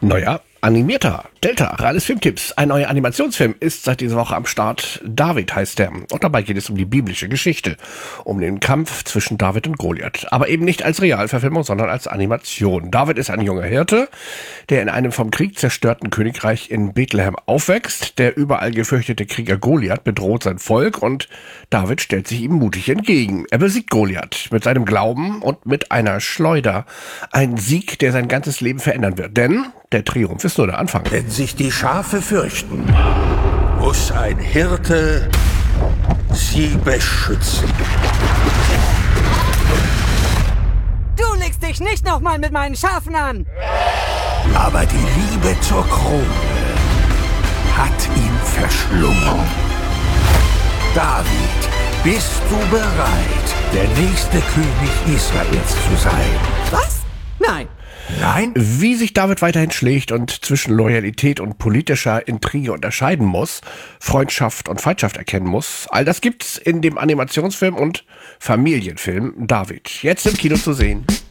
Neuer animierter Delta Reales Filmtipps. Ein neuer Animationsfilm ist seit dieser Woche am Start. David heißt er. Und dabei geht es um die biblische Geschichte. Um den Kampf zwischen David und Goliath. Aber eben nicht als Realverfilmung, sondern als Animation. David ist ein junger Hirte, der in einem vom Krieg zerstörten Königreich in Bethlehem aufwächst. Der überall gefürchtete Krieger Goliath bedroht sein Volk und David stellt sich ihm mutig entgegen. Er besiegt Goliath mit seinem Glauben und mit einer Schleuder. Ein Sieg, der sein ganzes Leben verändern wird. Denn der Triumph ist nur der Anfang. Wenn sich die Schafe fürchten, muss ein Hirte sie beschützen. Du legst dich nicht nochmal mit meinen Schafen an! Aber die Liebe zur Krone hat ihn verschlungen. David, bist du bereit, der nächste König Israels zu sein? Was? Nein! Nein? Wie sich David weiterhin schlägt und zwischen Loyalität und politischer Intrige unterscheiden muss, Freundschaft und Feindschaft erkennen muss, all das gibt's in dem Animationsfilm und Familienfilm David. Jetzt im Kino zu sehen.